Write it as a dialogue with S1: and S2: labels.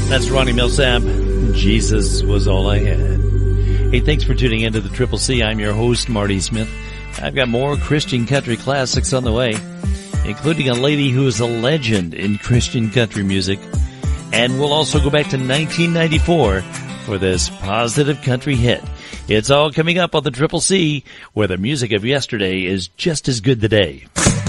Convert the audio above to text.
S1: That's Ronnie Milsap. Jesus was all I had. Hey, thanks for tuning into the Triple C. I'm your host, Marty Smith. I've got more Christian country classics on the way, including a lady who is a legend in Christian country music. And we'll also go back to 1994 for this positive country hit. It's all coming up on the Triple C, where the music of yesterday is just as good today.